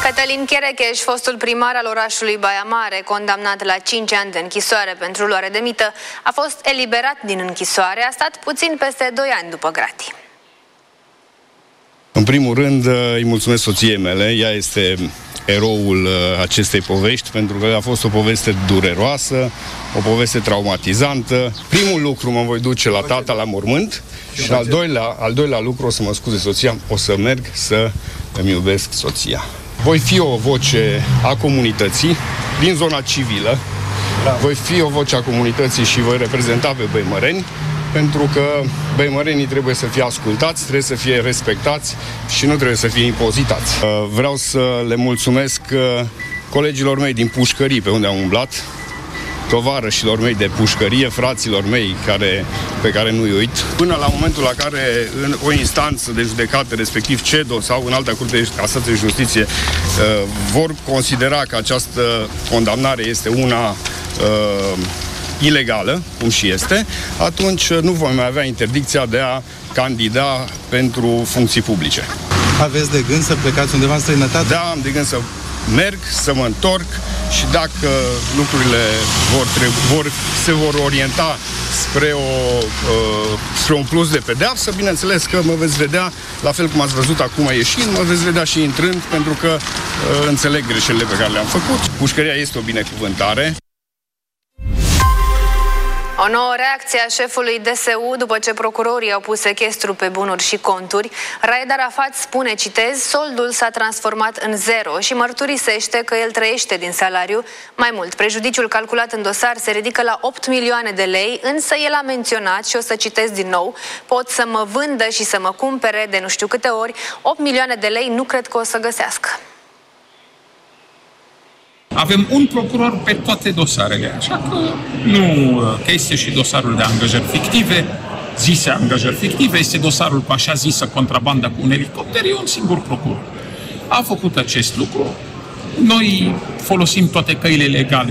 Cătălin Cherecheș, fostul primar al orașului Baia Mare, condamnat la 5 ani de închisoare pentru luare de mită, a fost eliberat din închisoare, a stat puțin peste 2 ani după gratii. În primul rând îi mulțumesc soției mele, ea este eroul acestei povești, pentru că a fost o poveste dureroasă, o poveste traumatizantă. Primul lucru, mă voi duce la tata la mormânt și al doilea lucru, o să mă scuze soția, o să merg să îmi iubesc soția. Voi fi o voce a comunității din zona civilă, voi fi o voce a comunității și voi reprezenta pe băimăreni, pentru că băimărenii trebuie să fie ascultați, trebuie să fie respectați și nu trebuie să fie impozitați. Vreau să le mulțumesc colegilor mei din pușcării pe unde am umblat, tovarășilor mei de pușcărie, fraților mei pe care nu-i uit, până la momentul la care în o instanță de judecată, respectiv CEDO sau în alta curte de casație de justiție, vor considera că această condamnare este una ilegală, cum și este, atunci nu vom mai avea interdicția de a candida pentru funcții publice. Aveți de gând să plecați undeva în străinătate? Da, am de gând să merg, să mă întorc și dacă lucrurile se vor orienta spre un plus de pedeapsă, bineînțeles că mă veți vedea, la fel cum ați văzut acum ieșind, mă veți vedea și intrând, pentru că înțeleg greșelile pe care le-am făcut. Pușcăria este o binecuvântare. O nouă reacție a șefului DSU după ce procurorii au pus sechestru pe bunuri și conturi. Raed Arafat spune, citez, soldul s-a transformat în zero și mărturisește că el trăiește din salariu. Mai mult, prejudiciul calculat în dosar se ridică la 8 milioane de lei, însă el a menționat, și o să citesc din nou, pot să mă vândă și să mă cumpere de nu știu câte ori, 8 milioane de lei nu cred că o să găsească. Avem un procuror pe toate dosarele, așa că nu că este și dosarul de angajări fictive, zise angajări fictive, este dosarul cu așa zisă contrabanda cu un elicopter, e un singur procuror. A făcut acest lucru. Noi folosim toate căile legale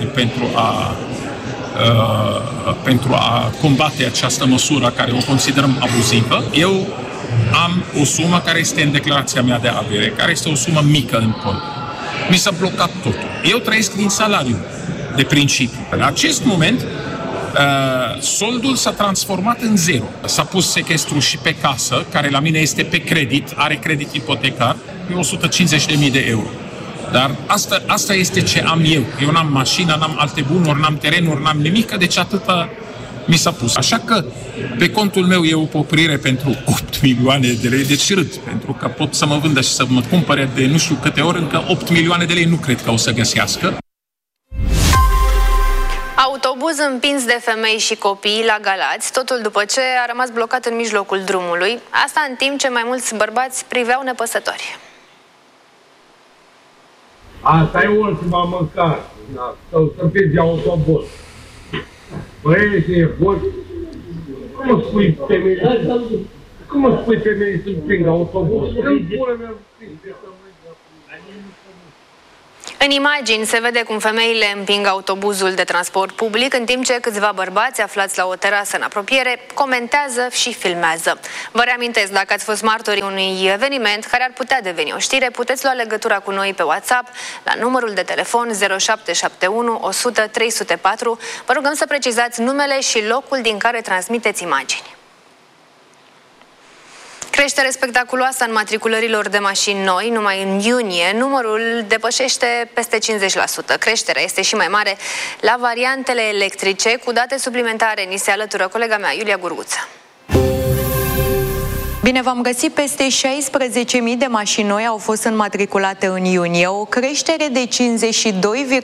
pentru a combate această măsură care o considerăm abuzivă. Eu am o sumă care este în declarația mea de avere, care este o sumă mică în cont. Mi s-a blocat totul. Eu trăiesc din salariu, de principiu. În acest moment, soldul s-a transformat în zero. S-a pus sechestru și pe casă, care la mine este pe credit, are credit ipotecar, e 150.000 de euro. Dar asta este ce am eu. Eu n-am mașină, n-am alte bunuri, n-am terenuri, n-am nimic, deci atâta mi s-a pus. Așa că pe contul meu e o poprire pentru 8 milioane de lei, deci râd, pentru că pot să mă vândă și să mă cumpere de nu știu câte ori, încă 8 milioane de lei nu cred că o să găsească. Autobuz împins de femei și copii la Galați, totul după ce a rămas blocat în mijlocul drumului, asta în timp ce mai mulți bărbați priveau nepăsători. Asta e ultima măcar, să pierzi autobuz. Băi, e bun. Cum îmi spui femeii să împingă autobuz? În imagini se vede cum femeile împing autobuzul de transport public, în timp ce câțiva bărbați aflați la o terasă în apropiere comentează și filmează. Vă reamintesc, dacă ați fost martorii unui eveniment care ar putea deveni o știre, puteți lua legătura cu noi pe WhatsApp la numărul de telefon 0771 100 304. Vă rugăm să precizați numele și locul din care transmiteți imagini. Creștere spectaculoasă în matriculărilor de mașini noi, numai în iunie numărul depășește peste 50%. Creșterea este și mai mare la variantele electrice. Cu date suplimentare ni se alătură colega mea, Iulia Gurguță. Bine v-am găsit, peste 16.000 de mașini noi au fost înmatriculate în iunie, o creștere de 52,9%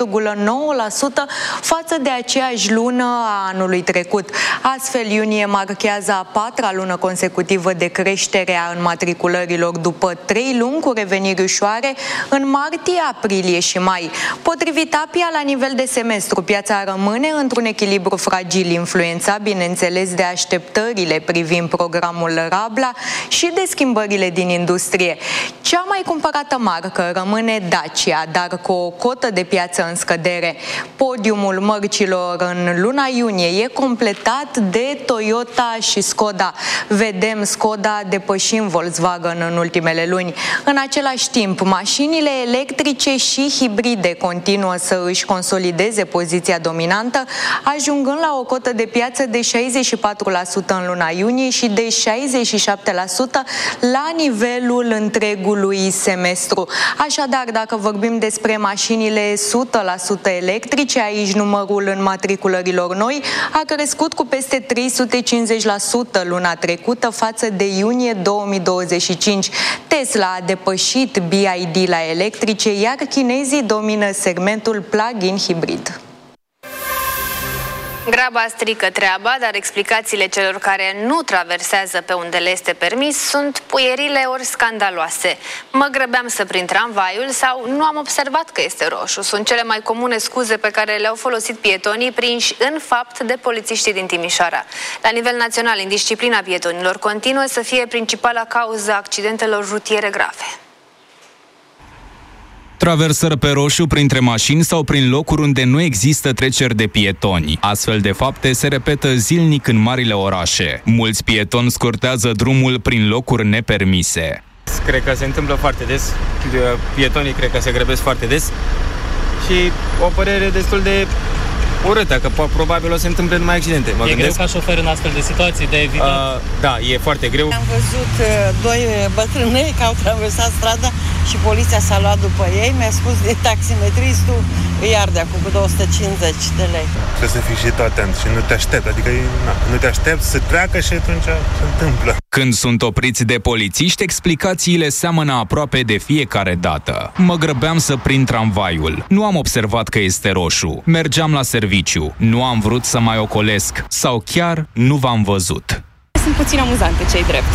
față de aceeași lună a anului trecut. Astfel, iunie marchează a 4-a lună consecutivă de creștere a înmatriculărilor după 3 luni cu reveniri ușoare în martie, aprilie și mai. Potrivit APIA, la nivel de semestru, piața rămâne într-un echilibru fragil, influențat, bineînțeles, de așteptările privind programul Rabla, și de schimbările din industrie. Cea mai cumpărată marcă rămâne Dacia, dar cu o cotă de piață în scădere. Podiumul mărcilor în luna iunie e completat de Toyota și Skoda. Vedem Skoda depășind Volkswagen în ultimele luni. În același timp, mașinile electrice și hibride continuă să își consolideze poziția dominantă, ajungând la o cotă de piață de 64% în luna iunie și de 67% la nivelul întregului semestru. Așadar, dacă vorbim despre mașinile 100% electrice, aici numărul înmatriculărilor noi a crescut cu peste 350% luna trecută față de iunie 2025. Tesla a depășit BYD la electrice, iar chinezii domină segmentul plug-in hibrid. Graba strică treaba, dar explicațiile celor care nu traversează pe unde le este permis sunt puierile ori scandaloase. Mă grăbeam să prind tramvaiul sau nu am observat că este roșu. Sunt cele mai comune scuze pe care le-au folosit pietonii prinși în fapt de polițiștii din Timișoara. La nivel național, indisciplina pietonilor continuă să fie principala cauză accidentelor rutiere grave. Traversări pe roșu printre mașini sau prin locuri unde nu există treceri de pietoni. Astfel de fapte se repetă zilnic în marile orașe. Mulți pietoni scurtează drumul prin locuri nepermise. Cred că se întâmplă foarte des. Pietonii cred că se grăbesc foarte des. Și o părere destul de urâtă, că probabil o să se întâmple numai accidente. Greu ca șofer în astfel de situații de evitat? Da, e foarte greu. Am văzut doi bătrâni care au traversat strada și poliția s-a luat după ei. Mi-a spus de taximetristul îi arde acum cu 250 de lei. Trebuie să fii și tu atent și nu te aștept. Adică nu te aștept să treacă și atunci se întâmplă. Când sunt opriți de polițiști, explicațiile seamănă aproape de fiecare dată. Mă grăbeam să prind tramvaiul. Nu am observat că este roșu. Mergeam la serviciu. Nu am vrut să mai ocolesc. Sau chiar nu v-am văzut. Sunt puțin amuzante, ce-i drept.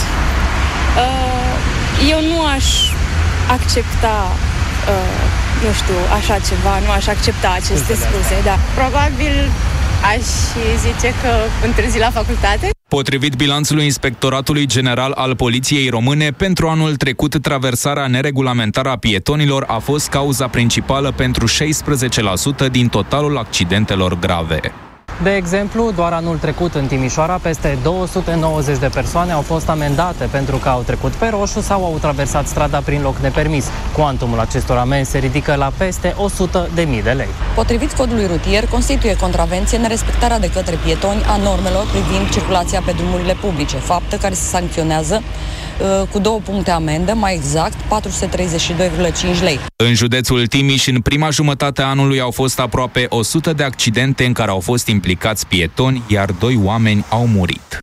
Eu nu aș accepta, nu știu, așa ceva, nu aș accepta aceste scuze, da. Probabil aș zice că întârzi la facultate. Potrivit bilanțului Inspectoratului General al Poliției Române, pentru anul trecut, traversarea neregulamentară a pietonilor a fost cauza principală pentru 16% din totalul accidentelor grave. De exemplu, doar anul trecut în Timișoara, peste 290 de persoane au fost amendate pentru că au trecut pe roșu sau au traversat strada prin loc nepermis. Cuantumul acestor amenzi se ridică la peste 100.000 de lei. Potrivit codului rutier, constituie contravenție nerespectarea de către pietoni a normelor privind circulația pe drumurile publice, faptă care se sancționează cu 2 puncte amendă, mai exact 432,5 lei. În județul Timiș, în prima jumătate a anului au fost aproape 100 de accidente în care au fost implicați pietoni, iar 2 oameni au murit.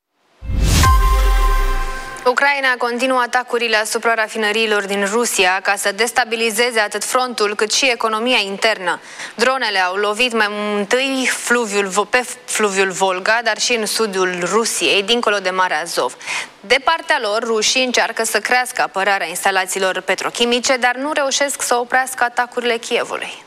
Ucraina continuă atacurile asupra rafinăriilor din Rusia ca să destabilizeze atât frontul cât și economia internă. Dronele au lovit mai întâi pe fluviul Volga, dar și în sudul Rusiei, dincolo de Marea Azov. De partea lor, rușii încearcă să crească apărarea instalațiilor petrochimice, dar nu reușesc să oprească atacurile Kievului.